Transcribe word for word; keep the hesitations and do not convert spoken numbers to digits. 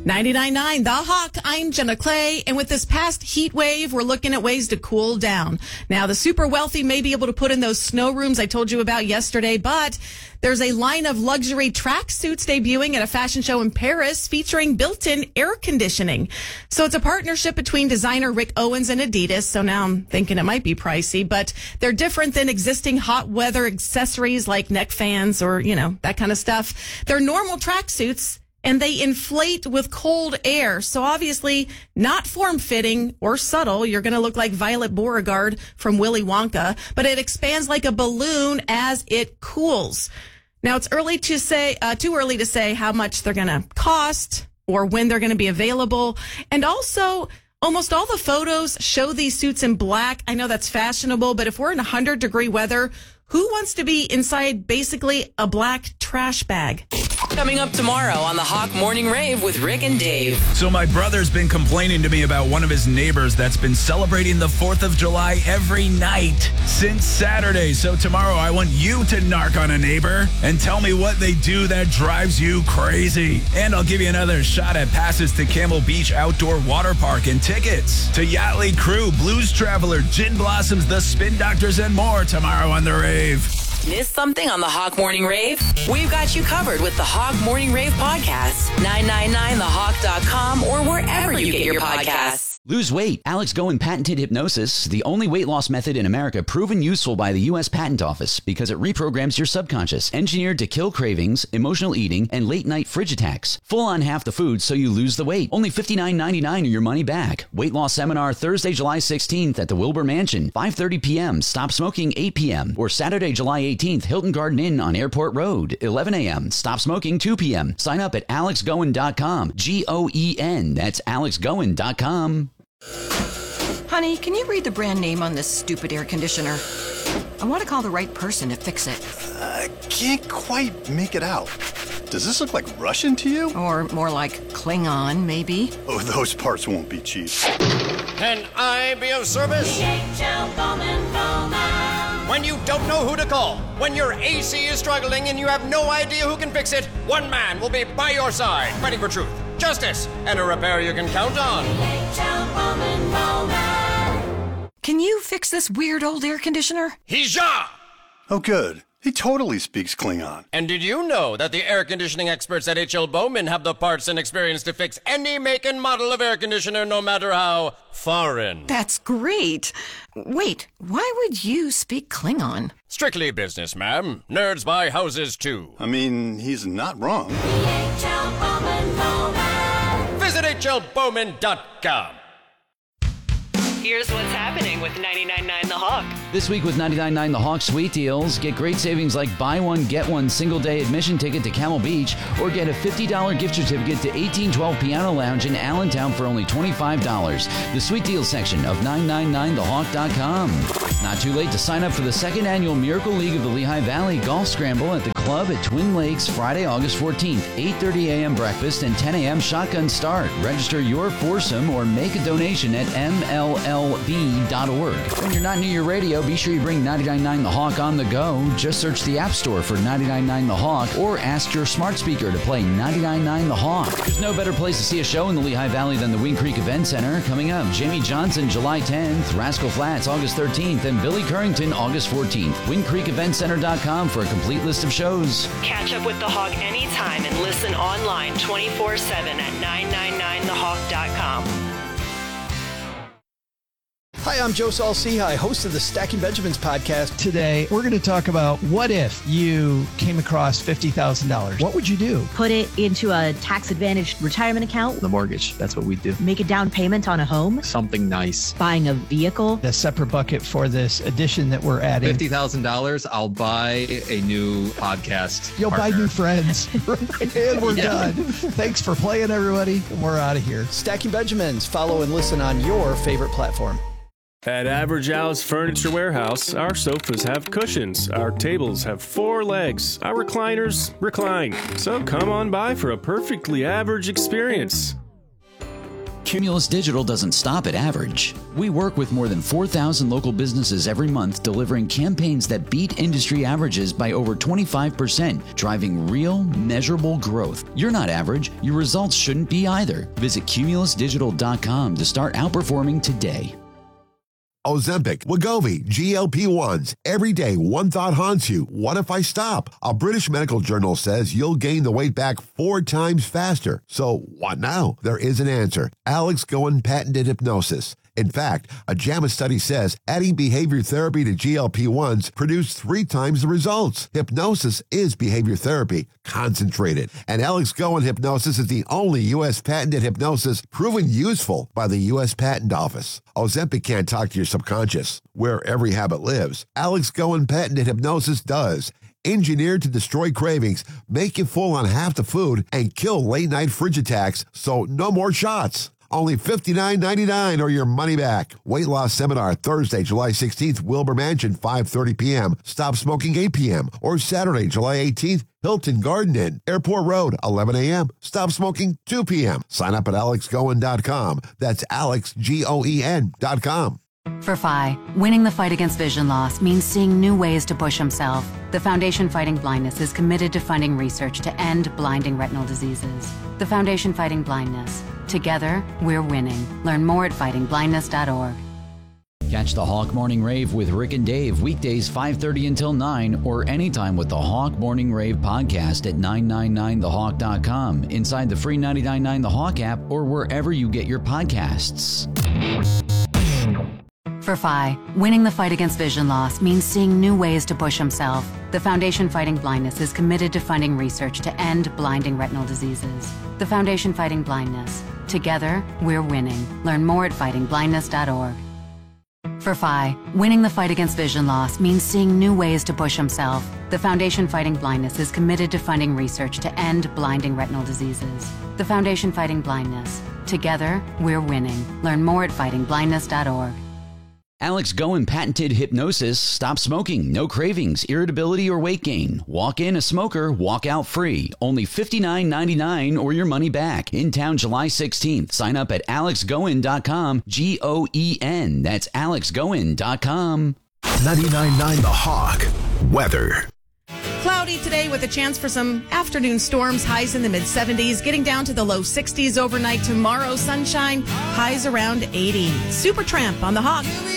ninety-nine point nine The Hawk. I'm Jenna Clay. And with this past heat wave, we're looking at ways to cool down. Now, the super wealthy may be able to put in those snow rooms I told you about yesterday, but there's a line of luxury tracksuits debuting at a fashion show in Paris featuring built-in air conditioning. So it's a partnership between designer Rick Owens and Adidas. So now I'm thinking it might be pricey, but they're different than existing hot weather accessories like neck fans or, you know, that kind of stuff. They're normal tracksuits, and they inflate with cold air. So obviously not form-fitting or subtle. You're going to look like Violet Beauregard from Willy Wonka, but it expands like a balloon as it cools. Now, it's early to say, uh, too early to say how much they're going to cost or when they're going to be available. And also, almost all the photos show these suits in black. I know that's fashionable, but if we're in one hundred degree weather, who wants to be inside basically a black trash bag? Coming up tomorrow on the Hawk Morning Rave with Rick and Dave. So my brother's been complaining to me about one of his neighbors that's been celebrating the fourth of July every night since Saturday. So tomorrow I want you to narc on a neighbor and tell me what they do that drives you crazy. And I'll give you another shot at passes to Camel Beach Outdoor Water Park and tickets to Yachtly Crew, Blues Traveler, Gin Blossoms, The Spin Doctors, and more tomorrow on The Rave. Miss something on the Hawk Morning Rave? We've got you covered with the Hawk Morning Rave podcast. nine nine nine the hawk dot com or wherever you get your podcasts. Lose weight. Alex Goen patented hypnosis, the only weight loss method in America proven useful by the U S Patent Office because it reprograms your subconscious, engineered to kill cravings, emotional eating, and late-night fridge attacks. Full on half the food so you lose the weight. Only fifty-nine ninety-nine or your money back. Weight loss seminar Thursday, July sixteenth at the Wilbur Mansion, five thirty p.m. Stop smoking, eight p.m. Or Saturday, July eighteenth, Hilton Garden Inn on Airport Road, eleven a.m. Stop smoking, two p.m. Sign up at alex goen dot com. G O E N. That's alex goen dot com. Honey, can you read the brand name on this stupid air conditioner? I want to call the right person to fix it. I can't quite make it out. Does this look like Russian to you? Or more like Klingon, maybe? Oh, those parts won't be cheap. Can I be of service? D H L Bowman Bowman. When you don't know who to call, when your A C is struggling and you have no idea who can fix it, one man will be by your side, fighting for truth, justice, and a repair you can count on. D H L Bowman Bowman. Can you fix this weird old air conditioner? Hija! Oh, good. He totally speaks Klingon. And did you know that the air conditioning experts at H L Bowman have the parts and experience to fix any make and model of air conditioner, no matter how foreign? That's great. Wait, why would you speak Klingon? Strictly business, ma'am. Nerds buy houses, too. I mean, he's not wrong. D H L Bowman Bowman. Visit H L Bowman dot com. Here's what's happening with ninety-nine point nine The Hawk. This week with ninety-nine point nine The Hawk Sweet Deals, get great savings like buy one, get one single-day admission ticket to Camel Beach, or get a fifty dollars gift certificate to eighteen twelve Piano Lounge in Allentown for only twenty-five dollars. The Sweet Deals section of nine nine nine the hawk dot com. Not too late to sign up for the second annual Miracle League of the Lehigh Valley Golf Scramble at the club at Twin Lakes Friday, August fourteenth, eight thirty a.m. breakfast and ten a.m. shotgun start. Register your foursome or make a donation at M L L B dot org. When you're not near your radio, be sure you bring ninety-nine point nine The Hawk on the go. Just search the App Store for ninety-nine point nine The Hawk or ask your smart speaker to play ninety-nine point nine The Hawk. There's no better place to see a show in the Lehigh Valley than the Wing Creek Event Center. Coming up, Jamie Johnson, July tenth, Rascal Flats, August thirteenth, and Billy Currington, August fourteenth. wing creek event center dot com for a complete list of shows. Catch up with The Hawk anytime and listen online twenty-four seven at nine nine nine the hawk dot com. Hi, I'm Joe Saul-Sehy, host of the Stacking Benjamins podcast. Today, we're going to talk about what if you came across fifty thousand dollars? What would you do? Put it into a tax-advantaged retirement account. The mortgage, that's what we do. Make a down payment on a home. Something nice. Buying a vehicle. A separate bucket for this addition that we're adding. fifty thousand dollars, I'll buy a new podcast You'll partner. buy new friends. And we're Yeah. done. Thanks for playing, everybody. We're out of here. Stacking Benjamins. Follow and listen on your favorite platform. At Average Al's Furniture Warehouse, our sofas have cushions, our tables have four legs, our recliners recline. So come on by for a perfectly average experience. Cumulus Digital doesn't stop at average. We work with more than four thousand local businesses every month, delivering campaigns that beat industry averages by over twenty-five percent, driving real, measurable growth. You're not average. Your results shouldn't be either. Visit cumulus digital dot com to start outperforming today. Ozempic, Wegovy, G L P ones. Every day, one thought haunts you. What if I stop? A British medical journal says you'll gain the weight back four times faster. So what now? There is an answer. Alex Goen patented hypnosis. In fact, a JAMA study says adding behavior therapy to G L P ones produced three times the results. Hypnosis is behavior therapy, concentrated. And Alex Goen hypnosis is the only U S patented hypnosis proven useful by the U S Patent Office. Ozempic can't talk to your subconscious, where every habit lives. Alex Goen patented hypnosis does. Engineered to destroy cravings, make you full on half the food, and kill late-night fridge attacks, so no more shots. Only fifty-nine ninety-nine or your money back. Weight loss seminar Thursday, July sixteenth, Wilbur Mansion, five thirty p.m. Stop smoking, eight p.m. Or Saturday, July eighteenth, Hilton Garden Inn, Airport Road, eleven a.m. Stop smoking, two p.m. Sign up at alex goen dot com. That's Alex, G O E N dot com. For F I, winning the fight against vision loss means seeing new ways to push himself. The Foundation Fighting Blindness is committed to funding research to end blinding retinal diseases. The Foundation Fighting Blindness. Together, we're winning. Learn more at fighting blindness dot org. Catch the Hawk Morning Rave with Rick and Dave weekdays five thirty until nine or anytime with the Hawk Morning Rave podcast at nine nine nine the hawk dot com, inside the free ninety-nine nine The Hawk app, or wherever you get your podcasts. For F I, winning the fight against vision loss means seeing new ways to push himself. The Foundation Fighting Blindness is committed to funding research to end blinding retinal diseases. The Foundation Fighting Blindness. Together, we're winning. Learn more at fighting blindness dot org. For F I, winning the fight against vision loss means seeing new ways to push himself. The Foundation Fighting Blindness is committed to funding research to end blinding retinal diseases. The Foundation Fighting Blindness. Together, we're winning. Learn more at fighting blindness dot org. Alex Goen patented hypnosis. Stop smoking, no cravings, irritability, or weight gain. Walk in a smoker, walk out free. Only fifty-nine ninety-nine or your money back. In town July sixteenth. Sign up at alex goen dot com, G O E N. That's alex goen dot com. ninety-nine point nine The Hawk. Weather. Cloudy today with a chance for some afternoon storms, highs in the mid seventies, getting down to the low sixties overnight. Tomorrow, sunshine, highs around eighty. Supertramp on the Hawk.